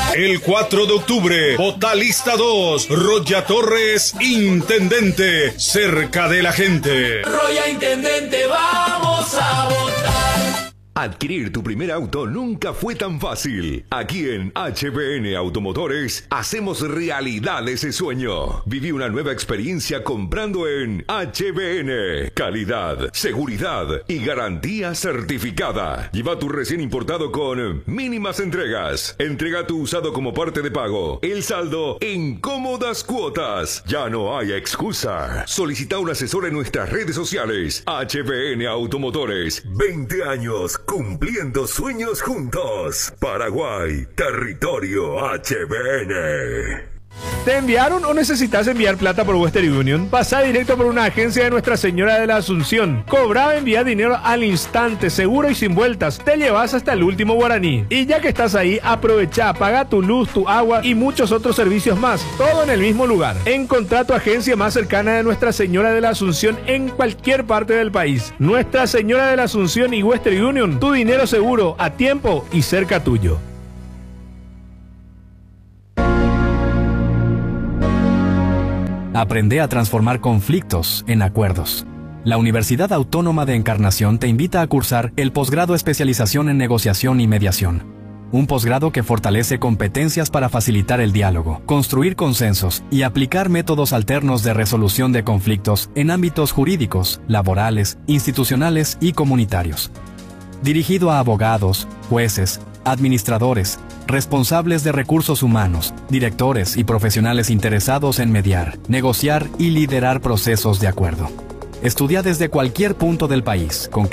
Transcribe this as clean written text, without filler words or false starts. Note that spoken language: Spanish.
El 4 de octubre, vota lista 2, Roya Torres, intendente, cerca de la gente. Roya Intendente, vamos a votar. Adquirir tu primer auto nunca fue tan fácil. Aquí en HBN Automotores hacemos realidad ese sueño. Viví una nueva experiencia comprando en HBN. Calidad, seguridad y garantía certificada. Lleva tu recién importado con mínimas entregas. Entrega tu usado como parte de pago. El saldo en cómodas cuotas. Ya no hay excusa. Solicita un asesor en nuestras redes sociales. HBN Automotores. 20 años cumpliendo sueños juntos. Paraguay, territorio HBN. ¿Te enviaron o necesitas enviar plata por Western Union? Pasa directo por una agencia de Nuestra Señora de la Asunción. Cobra, envía dinero al instante, seguro y sin vueltas. Te llevas hasta el último guaraní. Y ya que estás ahí, aprovecha, paga tu luz, tu agua y muchos otros servicios más. Todo en el mismo lugar. Encontrá tu agencia más cercana de Nuestra Señora de la Asunción en cualquier parte del país. Nuestra Señora de la Asunción y Western Union. Tu dinero seguro, a tiempo y cerca tuyo. Aprende a transformar conflictos en acuerdos. La Universidad Autónoma de Encarnación te invita a cursar el posgrado Especialización en Negociación y Mediación. Un posgrado que fortalece competencias para facilitar el diálogo, construir consensos y aplicar métodos alternos de resolución de conflictos en ámbitos jurídicos, laborales, institucionales y comunitarios. Dirigido a abogados, jueces, administradores, responsables de recursos humanos, directores y profesionales interesados en mediar, negociar y liderar procesos de acuerdo. Estudia desde cualquier punto del país, con